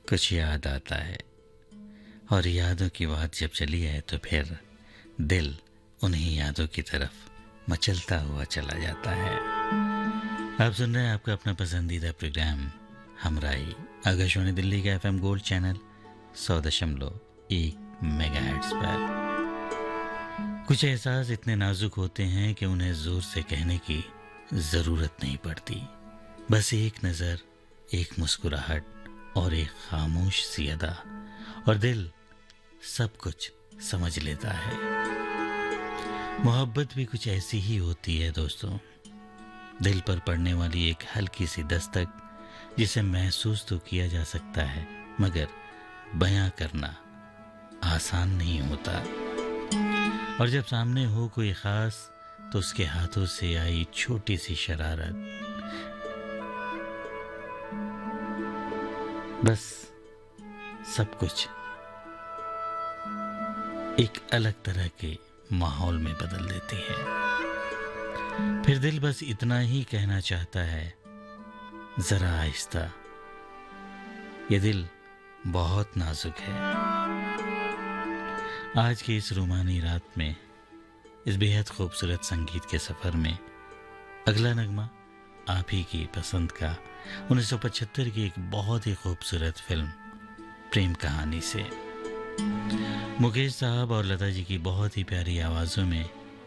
कुछ याद आता है और यादों की बात जब चली है तो फिर दिल उन्हीं यादों की तरफ मचलता हुआ चला जाता है। आप सुन रहे हैं आपका अपना पसंदीदा प्रोग्राम हमराई आकाशवाणी दिल्ली का FM गोल्ड चैनल 100.1 मेगाहर्ट्ज पर। कुछ एहसास इतने नाजुक होते हैं कि उन्हें जोर से कहने की जरूरत नहीं पड़ती। बस एक नजर, एक मुस्कुराहट और एक खामोश सी अदा और दिल सब कुछ समझ लेता है। मोहब्बत भी कुछ ऐसी ही होती है दोस्तों, दिल पर पड़ने वाली एक हल्की सी दस्तक जिसे महसूस तो किया जा सकता है मगर बयां करना आसान नहीं होता। और जब सामने हो कोई खास तो उसके हाथों से आई छोटी सी शरारत बस सब कुछ एक अलग तरह के माहौल में बदल देती है। फिर दिल बस इतना ही कहना चाहता है, जरा आहिस्ता, ये दिल बहुत नाजुक है। आज की इस रूमानी रात में, इस बेहद खूबसूरत संगीत के सफर में अगला नगमा आप ही की पसंद का 1975 की एक बहुत ही खूबसूरत फिल्म प्रेम कहानी से मुकेश साहब और लता जी की बहुत ही प्यारी आवाजों में,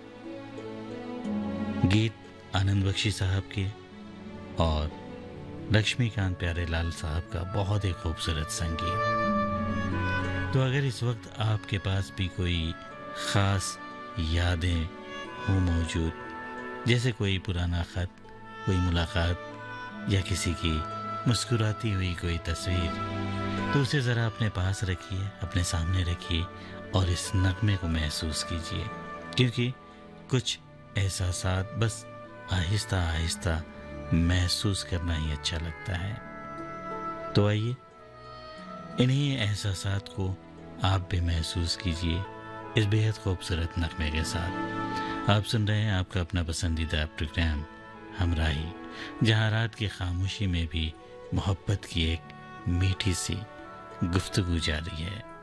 गीत आनंद बख्शी साहब के और लक्ष्मीकांत प्यारेलाल साहब का बहुत ही खूबसूरत संगीत। तो अगर इस वक्त आपके पास भी कोई खास यादें हो मौजूद, जैसे कोई पुराना खत, कोई मुलाकात या किसी की मुस्कुराती हुई कोई तस्वीर, तो उसे ज़रा अपने पास रखिए, अपने सामने रखिए और इस नगमे को महसूस कीजिए, क्योंकि कुछ एहसासात बस आहिस्ता आहिस्ता महसूस करना ही अच्छा लगता है। तो आइए इन्हीं एहसासात को आप भी महसूस कीजिए इस बेहद खूबसूरत नगमे के साथ। आप सुन रहे हैं आपका अपना पसंदीदा प्रोग्राम हमराही, जहां रात की खामोशी में भी मोहब्बत की एक मीठी सी गुफ्तगू जारी है।